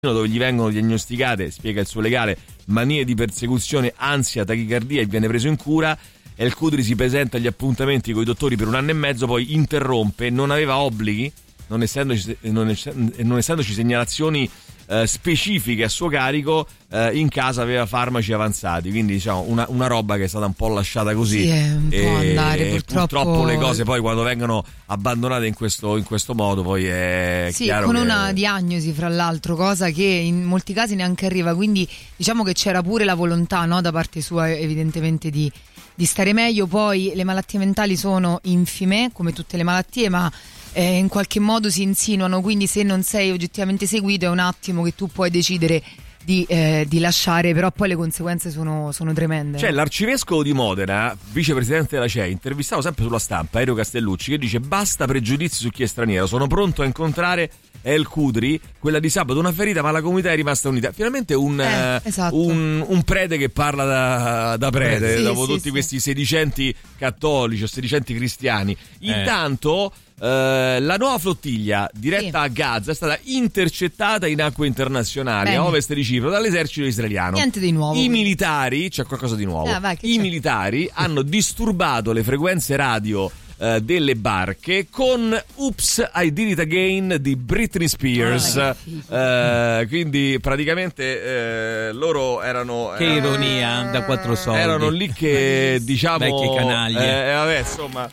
dove gli vengono diagnosticate, spiega il suo legale, manie di persecuzione, ansia, tachicardia, e viene preso in cura. El Kudri si presenta agli appuntamenti con i dottori per 1 anno e mezzo, poi interrompe, non aveva obblighi, non essendoci segnalazioni specifiche a suo carico, in casa aveva farmaci avanzati, quindi diciamo una roba che è stata un po' lasciata così. Sì, un po' andare, purtroppo le cose poi quando vengono abbandonate in questo modo poi è chiaro con che... una diagnosi fra l'altro, cosa che in molti casi neanche arriva, quindi diciamo che c'era pure la volontà, no, da parte sua evidentemente di stare meglio. Poi le malattie mentali sono infime come tutte le malattie, ma in qualche modo si insinuano, quindi se non sei oggettivamente seguito è un attimo che tu puoi decidere di lasciare, però poi le conseguenze sono tremende. C'è l'arcivescovo di Modena, vicepresidente della CEI, intervistato sempre sulla Stampa, Aereo Castellucci, che dice: basta pregiudizi su chi è straniero, sono pronto a incontrare El Kudri, quella di sabato una ferita ma la comunità è rimasta unita. Finalmente esatto. un prete che parla da prete, sì, dopo sì, tutti questi sedicenti cattolici o sedicenti cristiani. Intanto la nuova flottiglia diretta a Gaza è stata intercettata in acque internazionali a ovest di Cipro dall'esercito israeliano. Niente di nuovo. I militari, c'è qualcosa di nuovo. Militari hanno disturbato le frequenze radio delle barche con Oops, I Did It Again di Britney Spears. Quindi praticamente loro erano... Che ironia, da 4 soldi. Erano lì che diciamo... Vecchie canaglie. Vabbè, insomma,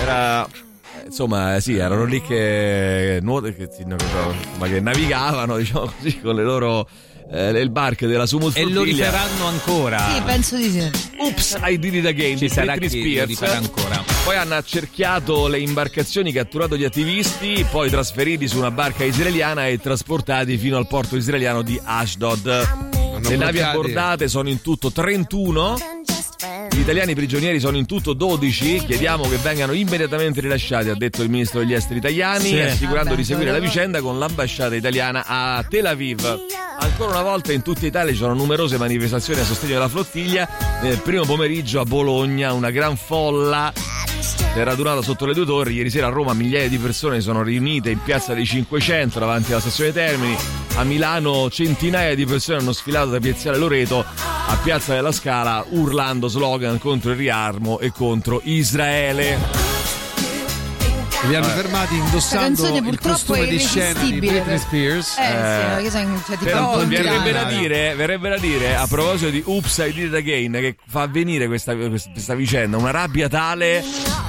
sì, erano lì che navigavano, diciamo così, con le loro le barche della Sumut-Flottiglia. E lo rifaranno ancora? Sì, penso di sì. Oops, I Did It Again Ci di sarà Britney chi lo Spears. rifarà ancora. Poi hanno accerchiato le imbarcazioni, catturato gli attivisti, poi trasferiti su una barca israeliana e trasportati fino al porto israeliano di Ashdod. Le navi abbordate sono in tutto 31. Gli italiani prigionieri sono in tutto 12. Chiediamo che vengano immediatamente rilasciati, ha detto il ministro degli esteri italiani, assicurando di seguire la vicenda con l'ambasciata italiana a Tel Aviv. Ancora una volta in tutta Italia ci sono numerose manifestazioni a sostegno della flottiglia. Nel primo pomeriggio a Bologna una gran folla si è radunata sotto le 2 torri. Ieri sera a Roma migliaia di persone sono riunite in piazza dei 500 davanti alla stazione Termini. A Milano centinaia di persone hanno sfilato da piazzale Loreto a Piazza della Scala urlando slogan contro il riarmo e contro Israele. Li hanno fermati indossando il costume di scena di Britney Spears. Però verrebbe da dire a proposito di Oops, I Did It Again, che fa venire questa vicenda una rabbia tale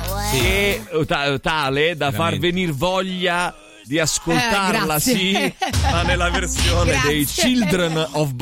da far venire voglia di ascoltarla, sì, ma nella versione dei Children of